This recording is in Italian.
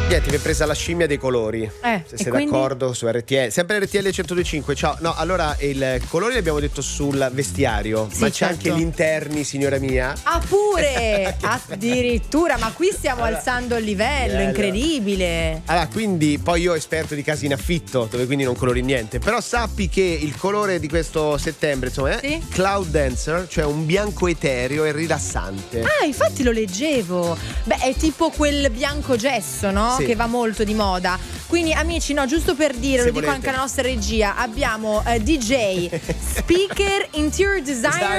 Niente, vi è presa la scimmia dei colori. Se sei quindi? d'accordo su RTL, sempre RTL 102.5. Ciao. No, allora il colore l'abbiamo detto sul vestiario, Sì, ma c'è certo. anche gli interni, signora mia. Ah, pure! Addirittura, ma qui stiamo alzando il livello, incredibile. Allora, quindi poi io esperto di case in affitto, dove quindi non colori niente. Però sappi che il colore di questo settembre, insomma, è Cloud Dancer, cioè un bianco etereo e rilassante. Ah, infatti lo leggevo. Beh, è tipo quel bianco gesso, no? Sì. Che va molto di moda. Quindi, amici, no, giusto per dire, Se lo dico volete. anche alla nostra regia, abbiamo DJ, speaker, interior designer